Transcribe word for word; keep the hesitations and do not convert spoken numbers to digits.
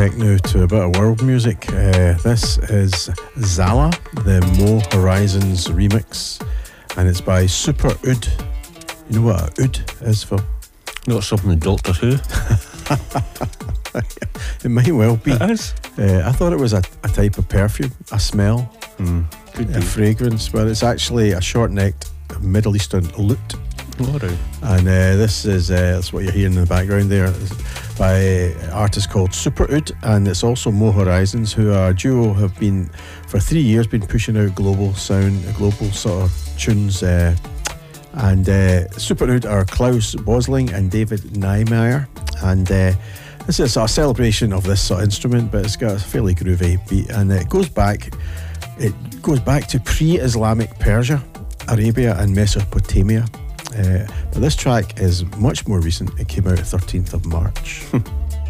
Back now to a bit of world music. Uh, this is Zala, the Mo Horizons remix, and it's by Super Oud. You know what a oud is for? Not something in Doctor Who. It might well be. It is. Uh, I thought it was a, a type of perfume, a smell, Mm, could a be. fragrance, but it's actually a short-necked Middle Eastern lute. All right. And uh, this is uh, that's what you're hearing in the background there, by an artist called Super Oud, and it's also Mo Horizons, who are a duo, have been for three years been pushing out global sound, global sort of tunes. Uh, and uh, Super Oud are Klaus Bosling and David Niemeyer, and uh, this is a celebration of this sort of instrument, but it's got a fairly groovy beat, and it goes back. It goes back to pre-Islamic Persia, Arabia, and Mesopotamia. Uh, but this track is much more recent. It came out thirteenth of March.